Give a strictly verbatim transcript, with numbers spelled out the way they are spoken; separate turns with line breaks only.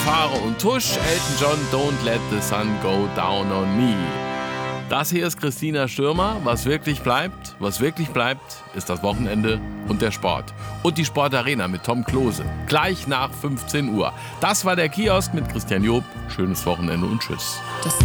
Fanfare und Tusch. Elton John, Don't Let the Sun Go Down on Me. Das hier ist Christina Stürmer. Was wirklich bleibt, was wirklich bleibt, ist das Wochenende und der Sport. Und die Sportarena mit Tom Klose. Gleich nach fünfzehn Uhr. Das war der Kiosk mit Christian Job. Schönes Wochenende und tschüss.
Das